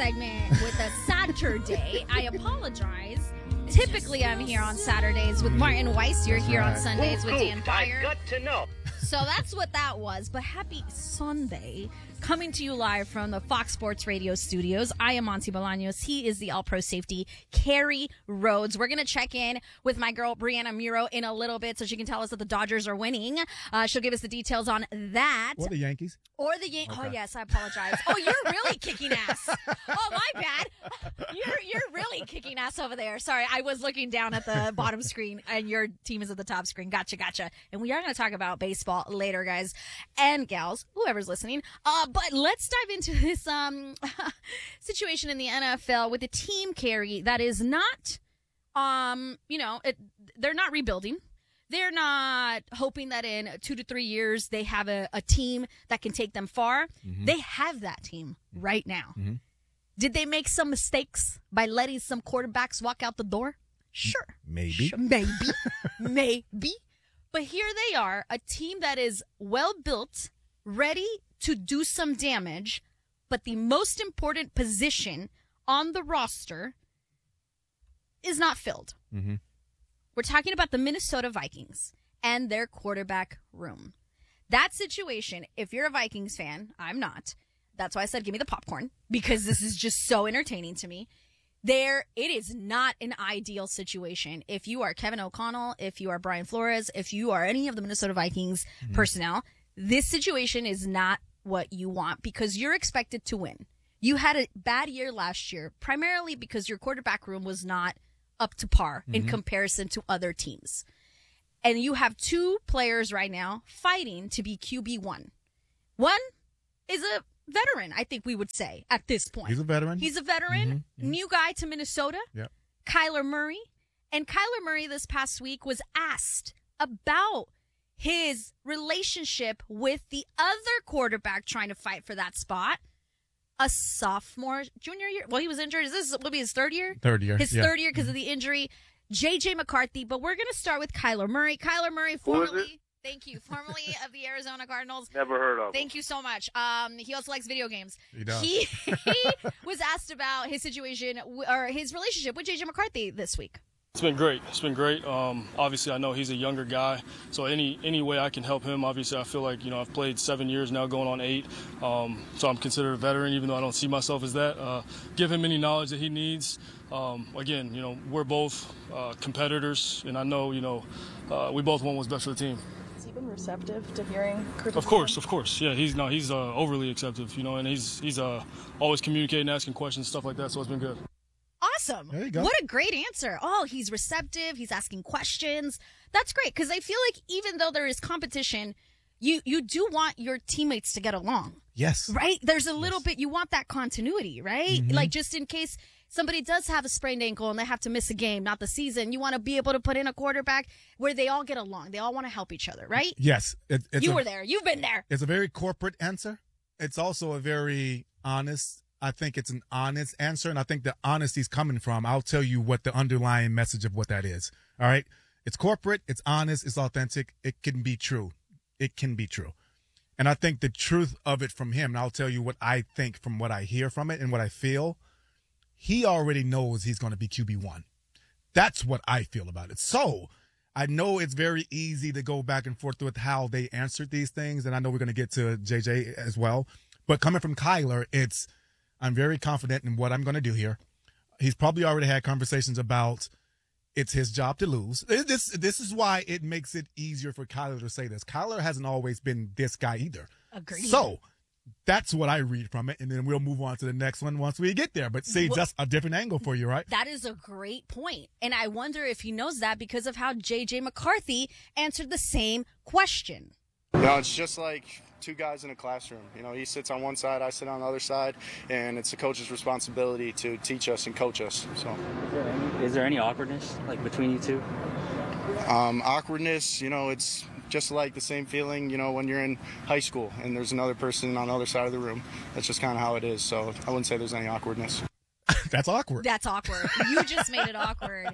segment with a Saturday. I apologize. Typically, I'm here on Saturdays with Martin Weiss. You're here on Sundays with Dan Byer. I've got to know. So that's what that was. But happy Sunday. Coming to you live from the Fox Sports Radio studios. I am Monty Bolaños. He is the All-Pro safety, Carrie Rhodes. We're going to check in with my girl, Brianna Muro, in a little bit so she can tell us that the Dodgers are winning. She'll give us the details on that. Or the Yankees. Okay. Oh, yes, I apologize. Oh, you're really kicking ass. Oh, my bad. You're really kicking ass over there. Sorry, I was looking down at the bottom screen, and your team is at the top screen. Gotcha. And we are going to talk about baseball later, guys and gals, whoever's listening. But let's dive into this situation in the NFL with a team, Carrie, that is not, they're not rebuilding. They're not hoping that in 2 to 3 years they have a team that can take them far. Mm-hmm. They have that team right now. Mm-hmm. Did they make some mistakes by letting some quarterbacks walk out the door? Sure. Maybe. Maybe. But here they are, a team that is well built, ready to do some damage, but the most important position on the roster is not filled. Mm-hmm. We're talking about the Minnesota Vikings and their quarterback room. That situation, if you're a Vikings fan, I'm not. That's why I said give me the popcorn, because this is just so entertaining to me. It is not an ideal situation. If you are Kevin O'Connell, if you are Brian Flores, if you are any of the Minnesota Vikings personnel, this situation is not what you want because you're expected to win. You had a bad year last year, primarily because your quarterback room was not up to par in comparison to other teams. And you have two players right now fighting to be QB1. One is a veteran, I think we would say, at this point. He's a veteran. Mm-hmm. New guy to Minnesota, yep. Kyler Murray. And Kyler Murray this past week was asked about his relationship with the other quarterback trying to fight for that spot. A sophomore, junior year. Well, he was injured. Will be his third year? Third year. His third year because of the injury. J.J. McCarthy. But we're going to start with Kyler Murray. Kyler Murray, formerly of the Arizona Cardinals. Never heard of him. Thank you so much. He also likes video games. He does. He was asked about his situation or his relationship with J.J. McCarthy this week. It's been great. Obviously, I know he's a younger guy, so any way I can help him, obviously, I feel like, I've played 7 years now, going on 8, so I'm considered a veteran, even though I don't see myself as that. Give him any knowledge that he needs. Again, we're both competitors, and I know, we both want what's best for the team. Has he been receptive to hearing criticism? Of course. Yeah, he's overly acceptive, and he's always communicating, asking questions, stuff like that, so it's been good. Awesome. There you go. What a great answer. Oh, he's receptive. He's asking questions. That's great because I feel like even though there is competition, you do want your teammates to get along. Yes. Right? There's a little bit, you want that continuity, right? Mm-hmm. Like just in case somebody does have a sprained ankle and they have to miss a game, not the season, you want to be able to put in a quarterback where they all get along. They all want to help each other, right? Yes. You were there. You've been there. It's a very corporate answer. It's also a very honest. I think it's an honest answer, and I think the honesty's coming from, I'll tell you what the underlying message of what that is. All right? It's corporate, it's honest, it's authentic. It can be true. And I think the truth of it from him, and I'll tell you what I think from what I hear from it and what I feel, he already knows he's going to be QB1. That's what I feel about it. So I know it's very easy to go back and forth with how they answered these things, and I know we're going to get to JJ as well. But coming from Kyler, I'm very confident in what I'm going to do here. He's probably already had conversations about it's his job to lose. This is why it makes it easier for Kyler to say this. Kyler hasn't always been this guy either. Agreed. So that's what I read from it, and then we'll move on to the next one once we get there. But see, just a different angle for you, right? That is a great point. And I wonder if he knows that because of how J.J. McCarthy answered the same question. It's just like two guys in a classroom. He sits on one side, I sit on the other side, and it's the coach's responsibility to teach us and coach us. So, is there any awkwardness between you two? Awkwardness, it's just like the same feeling, when you're in high school and there's another person on the other side of the room. That's just kind of how it is. So I wouldn't say there's any awkwardness. That's awkward. You just made it awkward.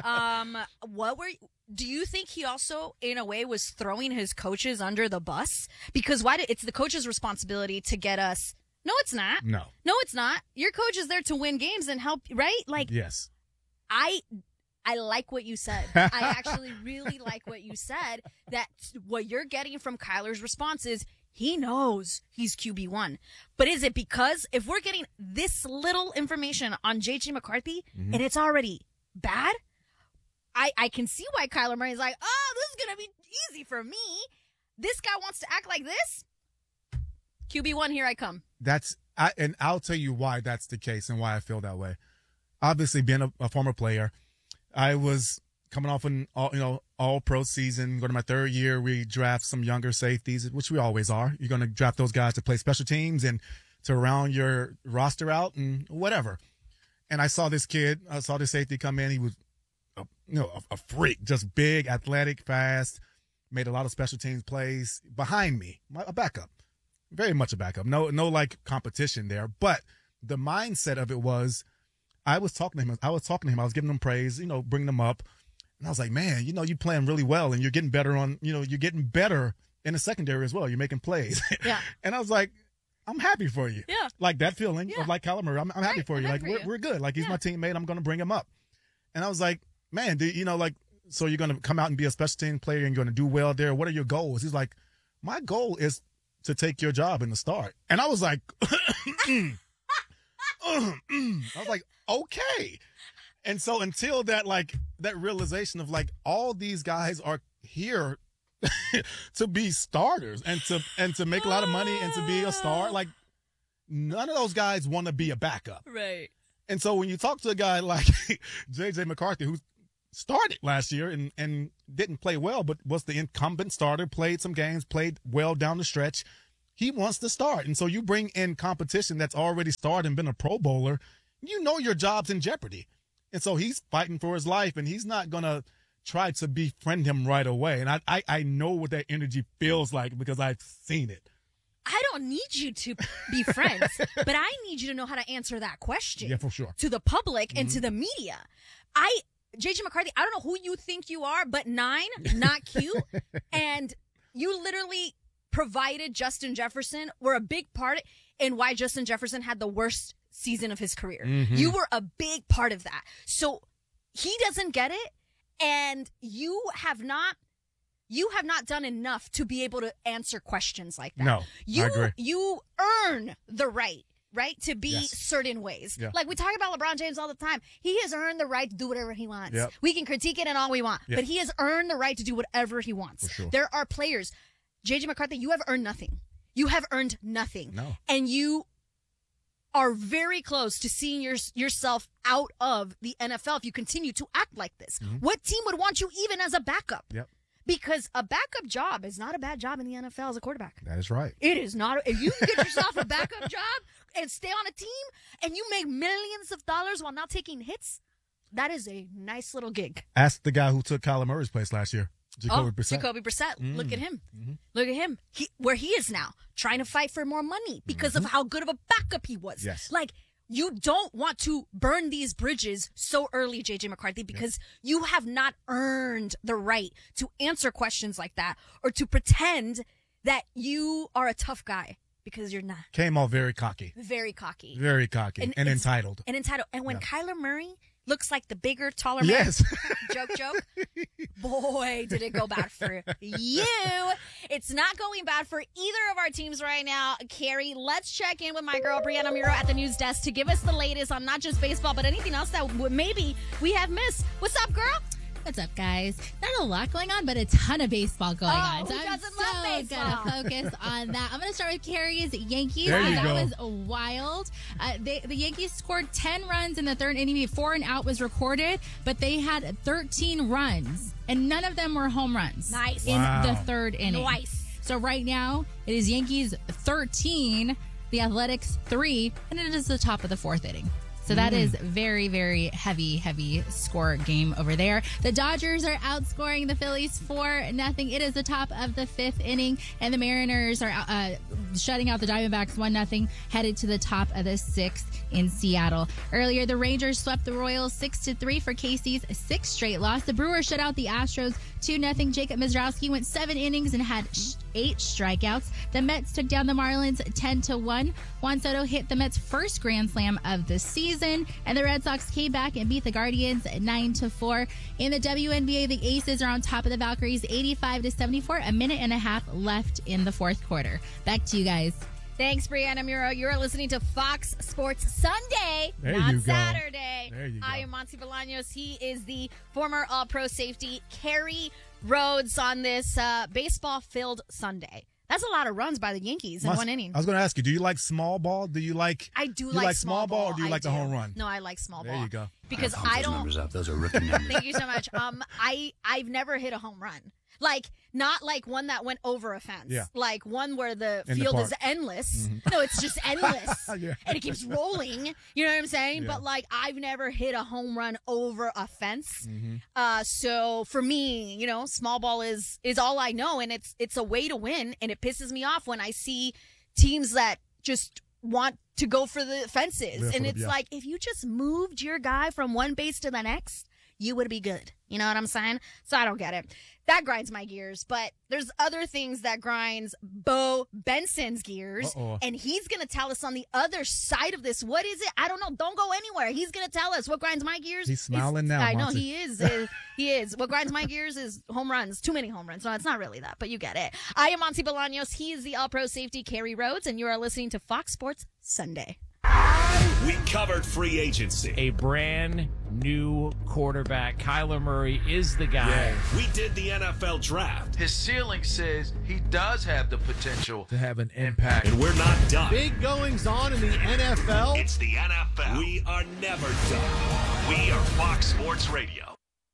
Do you think he also, in a way, was throwing his coaches under the bus? Because it's the coach's responsibility to get us No, it's not. No. No, it's not. Your coach is there to win games and help, right? Like, Yes. I like what you said. I actually really like what you said, that what you're getting from Kyler's response is he knows he's QB1. But is it because if we're getting this little information on J.J. McCarthy and it's already bad, I can see why Kyler Murray's like, oh, this is going to be easy for me. This guy wants to act like this. QB1, here I come. And I'll tell you why that's the case and why I feel that way. Obviously, being a former player, I was coming off an all pro season. Going to my third year, we draft some younger safeties, which we always are. You're going to draft those guys to play special teams and to round your roster out and whatever. And I saw this safety come in. He was, a freak, just big, athletic, fast, made a lot of special teams plays behind me, a backup, very much a backup. No, like competition there. But the mindset of it was, I was talking to him. I was giving him praise, bringing him up. And I was like, man, you're playing really well and you're getting better you're getting better in the secondary as well. You're making plays. Yeah. And I was like, I'm happy for you. Yeah. Like that feeling of like Kyler Murray. I'm happy for you. I'm like happy for you. we're good. Like he's my teammate. I'm going to bring him up. And I was like, man, so you're going to come out and be a special team player and you're going to do well there. What are your goals? He's like, my goal is to take your job in the start. And I was like, I was like, okay. And so until that realization of like all these guys are here to be starters and to make a lot of money and to be a star, like none of those guys want to be a backup. Right. And so when you talk to a guy like J.J. McCarthy, who started last year and didn't play well, but was the incumbent starter, played some games, played well down the stretch, he wants to start. And so you bring in competition that's already started and been a Pro Bowler, your job's in jeopardy. And so he's fighting for his life, and he's not going to try to befriend him right away. And I know what that energy feels like because I've seen it. I don't need you to be friends, but I need you to know how to answer that question. Yeah, for sure. To the public and to the media. JJ McCarthy, I don't know who you think you are, but 9, not cute. And you literally provided Justin Jefferson, were a big part in why Justin Jefferson had the worst season of his career. Mm-hmm. You were a big part of that. So he doesn't get it, and you have not done enough to be able to answer questions like that. No, I agree. You earn the right to be certain ways. Yeah. Like we talk about LeBron James all the time. He has earned the right to do whatever he wants. Yep. We can critique it and all we want, but he has earned the right to do whatever he wants. For sure. There are players. J.J. McCarthy, you have earned nothing. You have earned nothing. No. And you are very close to seeing yourself out of the NFL if you continue to act like this. Mm-hmm. What team would want you even as a backup? Yep. Because a backup job is not a bad job in the NFL as a quarterback. That is right. It is not. If you can get yourself a backup job and stay on a team and you make millions of dollars while not taking hits, that is a nice little gig. Ask the guy who took Kyler Murray's place last year, Jacoby Brissett. Jacoby Brissett. Mm-hmm. Look at him. Mm-hmm. Look at him. Where he is now, trying to fight for more money because of how good of a backup he was. Yes. Like, you don't want to burn these bridges so early, J.J. McCarthy, because you have not earned the right to answer questions like that or to pretend that you are a tough guy, because you're not. Came off very cocky. Very cocky. Very cocky. And entitled. And entitled. And when Kyler Murray looks like the bigger, taller man. Yes. Joke. Boy, did it go bad for you. It's not going bad for either of our teams right now. Carrie, let's check in with my girl, Brianna Muro, at the news desk to give us the latest on not just baseball, but anything else that maybe we have missed. What's up, girl? What's up, guys? Not a lot going on, but a ton of baseball going on. So I'm so gonna focus on that. I'm gonna start with Carrie's Yankees. There you that go. was wild. The Yankees scored 10 runs in the third inning before an out was recorded, but they had 13 runs, and none of them were home runs. Nice. In the third inning. Nice. So right now, it is Yankees 13, the Athletics 3, and it is the top of the fourth inning. So that is very, very heavy score game over there. The Dodgers are outscoring the Phillies 4-0. It is the top of the fifth inning, and the Mariners are shutting out the Diamondbacks 1-0, headed to the top of the sixth in Seattle. Earlier, the Rangers swept the Royals 6-3 for Casey's sixth straight loss. The Brewers shut out the Astros 2-0. Jacob Mizrowski went 7 innings and had 8 strikeouts. The Mets took down the Marlins 10-1. Juan Soto hit the Mets' first grand slam of the season, and the Red Sox came back and beat the Guardians 9-4. In the WNBA, the Aces are on top of the Valkyries 85-74. A minute and a half left in the fourth quarter. Back to you guys. Thanks, Brianna Muro. You're listening to Fox Sports Sunday, not Saturday. There you go. I am Monty Bolaños. He is the former All-Pro safety, Kerry Rhodes, on this baseball-filled Sunday. That's a lot of runs by the Yankees in one inning. I was going to ask you, do you like small ball? I do like small ball, or do you like the home run? No, I like small ball. There you go. Because I don't. Numbers up. Those are rookie numbers. Thank you so much. I've never hit a home run. Like, not like one that went over a fence. Yeah. Like one where the In the field park. is endless. Mm-hmm. No, it's just endless. Yeah. And it keeps rolling. You know what I'm saying? Yeah. But, like, I've never hit a home run over a fence. Mm-hmm. So, for me, you know, small ball is all I know. And it's a way to win. And it pisses me off when I see teams that just want to go for the fences. Yeah, and it's like, if you just moved your guy from one base to the next, you would be good. You know what I'm saying? So I don't get it. That grinds my gears. But there's other things that grinds Bo Benson's gears. Uh-oh. And he's going to tell us on the other side of this. What is it? I don't know. Don't go anywhere. He's going to tell us what grinds my gears. He's smiling now, I know Monty. he is. He is. What grinds my gears is home runs. Too many home runs. No, it's not really that, but you get it. I am Monty Bolaños. He is the All-Pro safety, Kerry Rhodes, and you are listening to Fox Sports Sunday. We covered free agency. A brand new quarterback. Kyler Murray is the guy. Yeah. We did the NFL draft. His ceiling says he does have the potential to have an impact. And we're not done. Big goings on in the NFL. It's the NFL. We are never done. We are Fox Sports Radio.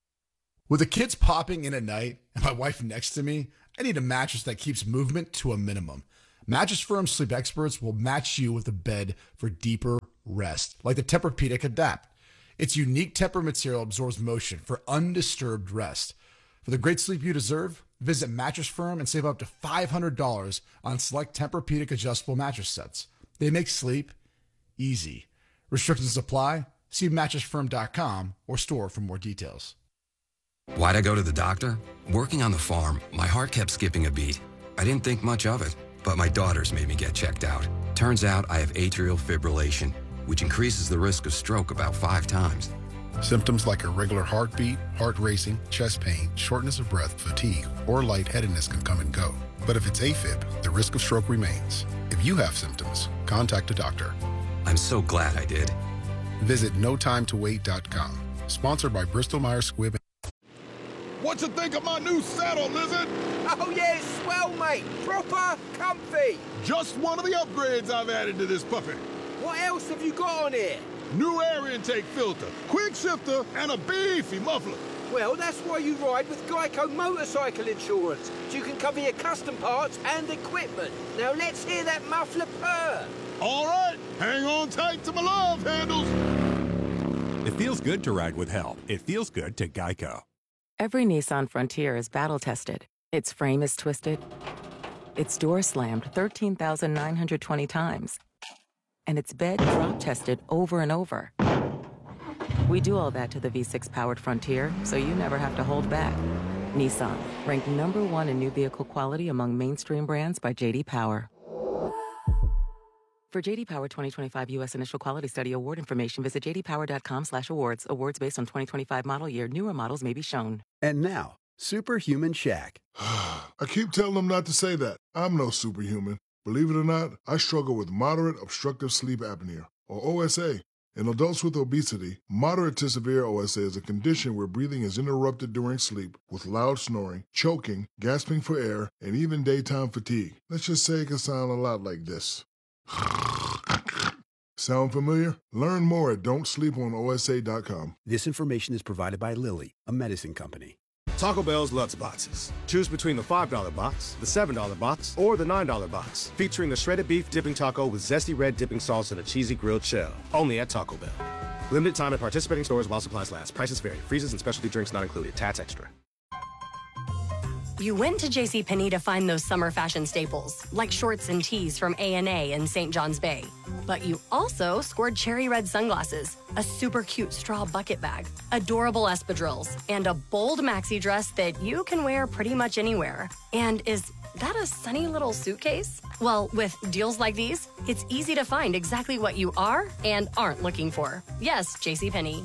With the kids popping in at night and my wife next to me, I need a mattress that keeps movement to a minimum. Mattress Firm Sleep Experts will match you with a bed for deeper rest, like the Tempur-Pedic Adapt. Its unique Tempur material absorbs motion for undisturbed rest. For the great sleep you deserve, visit Mattress Firm and save up to $500 on select Tempur-Pedic adjustable mattress sets. They make sleep easy. Restrictions apply. See mattressfirm.com or store for more details. Why'd I go to the doctor? Working on the farm, my heart kept skipping a beat. I didn't think much of it, but my daughters made me get checked out. Turns out I have atrial fibrillation, which increases the risk of stroke about 5 times. Symptoms like irregular heartbeat, heart racing, chest pain, shortness of breath, fatigue, or lightheadedness can come and go. But if it's AFib, the risk of stroke remains. If you have symptoms, contact a doctor. I'm so glad I did. Visit notimetowait.com. Sponsored by Bristol-Myers Squibb. What you think of my new saddle, Lizard? Oh yeah, it's swell, mate. Proper comfy. Just one of the upgrades I've added to this puppy. What else have you got on here? New air intake filter, quick shifter, and a beefy muffler. Well, that's why you ride with Geico Motorcycle Insurance. So you can cover your custom parts and equipment. Now let's hear that muffler purr. All right, hang on tight to my love handles. It feels good to ride with help. It feels good to Geico. Every Nissan Frontier is battle-tested. Its frame is twisted. Its door slammed 13,920 times. And its bed drop-tested over and over. We do all that to the V6-powered Frontier, so you never have to hold back. Nissan, ranked #1 in new vehicle quality among mainstream brands by J.D. Power. For J.D. Power 2025 U.S. Initial Quality Study award information, visit jdpower.com/awards. Awards based on 2025 model year. Newer models may be shown. And now, Superhuman Shaq. I keep telling them not to say that. I'm no superhuman. Believe it or not, I struggle with moderate obstructive sleep apnea, or OSA. In adults with obesity, moderate to severe OSA is a condition where breathing is interrupted during sleep with loud snoring, choking, gasping for air, and even daytime fatigue. Let's just say it can sound a lot like this. Sound familiar? Learn more at don'tsleeponosa.com. This information is provided by Lilly, a medicine company. Taco Bell's Lutz Boxes. Choose between the $5 box, the $7 box, or the $9 box. Featuring the shredded beef dipping taco with zesty red dipping sauce and a cheesy grilled shell. Only at Taco Bell. Limited time at participating stores while supplies last. Prices vary. Freezes and specialty drinks not included. Tats extra. You went to JCPenney to find those summer fashion staples, like shorts and tees from A&A and St. John's Bay. But you also scored cherry red sunglasses, a super cute straw bucket bag, adorable espadrilles, and a bold maxi dress that you can wear pretty much anywhere. And is that a sunny little suitcase? Well, with deals like these, it's easy to find exactly what you are and aren't looking for. Yes, JCPenney.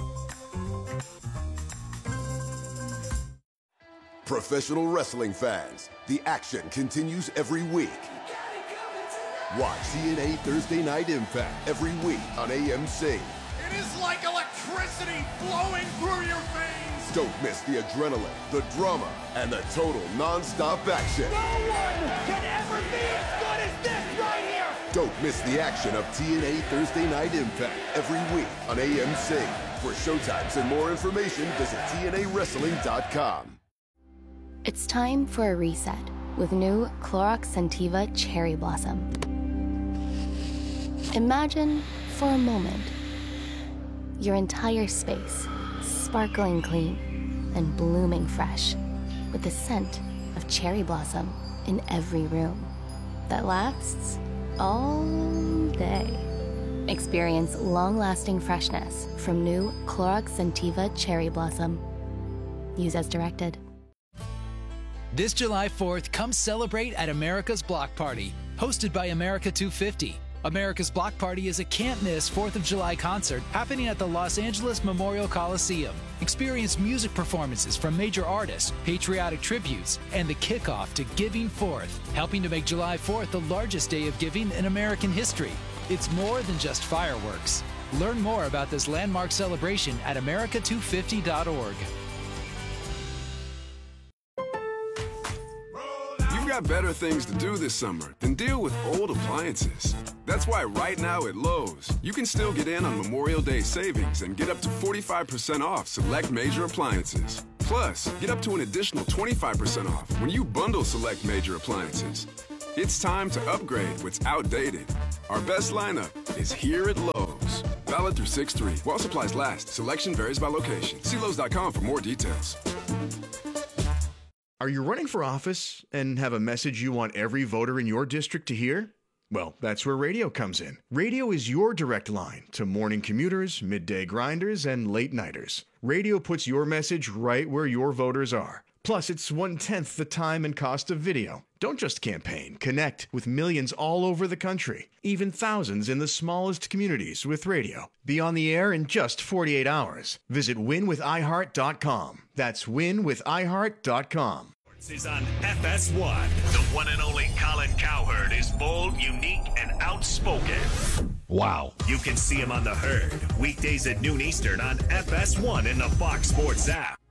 Professional wrestling fans, the action continues every week. Watch TNA Thursday Night Impact every week on AMC. It is like electricity flowing through your veins. Don't miss the adrenaline, the drama, and the total non-stop action. No one can ever be as good as this right here. Don't miss the action of TNA Thursday Night Impact every week on AMC. For showtimes and more information, visit TNAWrestling.com. It's time for a reset with new Clorox Scentiva Cherry Blossom. Imagine, for a moment, your entire space sparkling clean and blooming fresh with the scent of cherry blossom in every room that lasts all day. Experience long-lasting freshness from new Clorox Scentiva Cherry Blossom. Use as directed. This July 4th, come celebrate at America's Block Party, hosted by America 250. America's Block Party is a can't-miss 4th of July concert happening at the Los Angeles Memorial Coliseum. Experience music performances from major artists, patriotic tributes, and the kickoff to Giving Forth, helping to make July 4th the largest day of giving in American history. It's more than just fireworks. Learn more about this landmark celebration at america250.org. Got better things to do this summer than deal with old appliances. That's why right now at Lowe's, you can still get in on Memorial Day savings and get up to 45% off select major appliances. Plus, get up to an additional 25% off when you bundle select major appliances. It's time to upgrade what's outdated. Our best lineup is here at Lowe's. Valid through 6/3. While supplies last, selection varies by location. See Lowe's.com for more details. Are you running for office and have a message you want every voter in your district to hear? Well, that's where radio comes in. Radio is your direct line to morning commuters, midday grinders, and late nighters. Radio puts your message right where your voters are. Plus, it's 1/10 the time and cost of video. Don't just campaign. Connect with millions all over the country, even thousands in the smallest communities with radio. Be on the air in just 48 hours. Visit winwithiheart.com. That's winwithiheart.com. Is on FS1. The one and only Colin Cowherd is bold, unique, and outspoken. Wow. You can see him on The Herd, weekdays at noon Eastern on FS1 in the Fox Sports app.